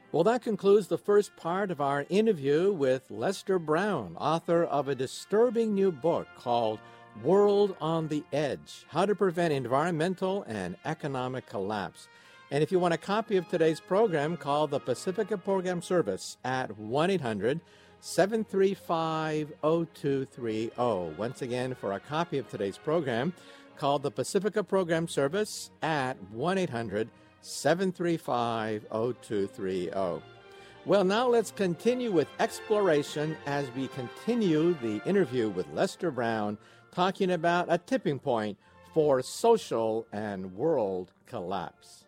Well, that concludes the first part of our interview with Lester Brown, author of a disturbing new book called World on the Edge: How to Prevent Environmental and Economic Collapse. And if you want a copy of today's program, call the Pacifica Program Service at 1-800-735-0230. Once again, for a copy of today's program, call the Pacifica Program Service at 1-800-735-0230. Well, now let's continue with exploration as we continue the interview with Lester Brown, talking about a tipping point for social and world collapse.